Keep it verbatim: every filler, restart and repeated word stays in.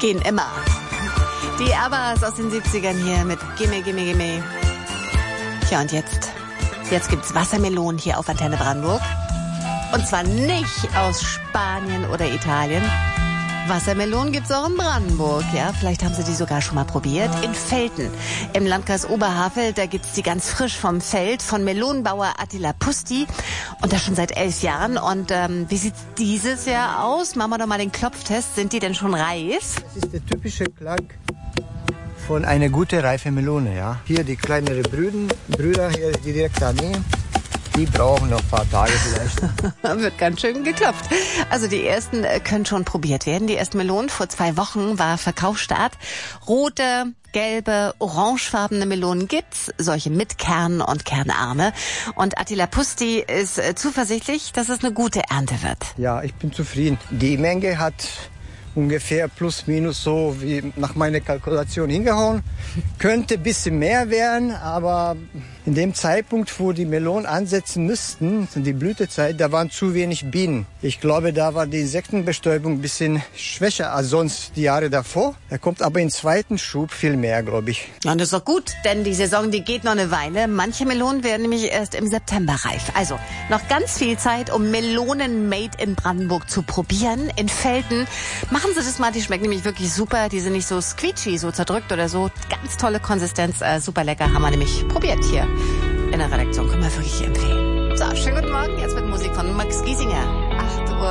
gehen immer. Die Abbas aus den siebzigern hier mit Gimme, Gimme, Gimme. Tja, und jetzt? Jetzt gibt's Wassermelonen hier auf Antenne Brandenburg. Und zwar nicht aus Spanien oder Italien. Wassermelonen gibt's auch in Brandenburg, ja. Vielleicht haben Sie die sogar schon mal probiert. In Velten, im Landkreis Oberhavel, da gibt's die ganz frisch vom Feld von Melonenbauer Attila Pusti. Und das schon seit elf Jahren. Und ähm, wie sieht's dieses Jahr aus? Machen wir doch mal den Klopftest. Sind die denn schon reif? Das ist der typische Klang von einer guten reife Melone, ja. Hier die kleineren Brüden, Brüder hier direkt daneben. Die brauchen noch ein paar Tage vielleicht. Wird ganz schön geklopft. Also die ersten können schon probiert werden. Die ersten Melonen vor zwei Wochen war Verkaufsstart. Rote, gelbe, orangefarbene Melonen gibt's. Solche mit Kern und Kernarme. Und Attila Pusti ist zuversichtlich, dass es eine gute Ernte wird. Ja, ich bin zufrieden. Die Menge hat ungefähr plus minus so wie nach meiner Kalkulation hingehauen. Könnte ein bisschen mehr werden, aber in dem Zeitpunkt, wo die Melonen ansetzen müssten, die Blütezeit, da waren zu wenig Bienen. Ich glaube, da war die Insektenbestäubung ein bisschen schwächer als sonst die Jahre davor. Da kommt aber im zweiten Schub viel mehr, glaube ich. Ja, und das ist doch gut, denn die Saison, die geht noch eine Weile. Manche Melonen werden nämlich erst im September reif. Also noch ganz viel Zeit, um Melonen made in Brandenburg zu probieren. In Velten. Machen Sie das mal, die schmecken nämlich wirklich super. Die sind nicht so squeechy, so zerdrückt oder so. Ganz tolle Konsistenz, äh, super lecker. Haben wir nämlich probiert hier in der Redaktion. Können wir wirklich empfehlen. So, schönen guten Morgen. Jetzt wird Musik von Max Giesinger.